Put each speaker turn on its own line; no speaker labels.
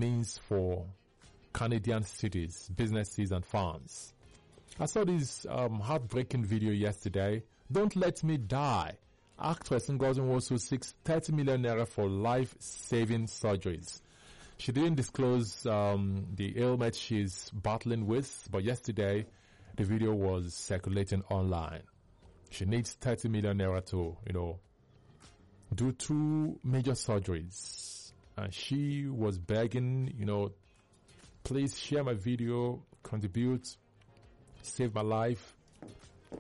means for Canadian cities, businesses and farms. I saw this heartbreaking video yesterday. Don't let me die. Actress Ngozi Nwosu seeks 30 million naira for life-saving surgeries. She didn't disclose the ailment she's battling with, but yesterday the video was circulating online. She needs 30 million naira to, do 2 major surgeries. And she was begging, please share my video, contribute, save my life.